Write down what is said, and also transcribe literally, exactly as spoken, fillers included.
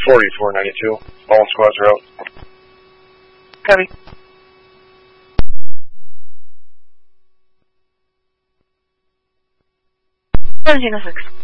forty-four ninety-two. All squads are out. Copy. seventeen oh six.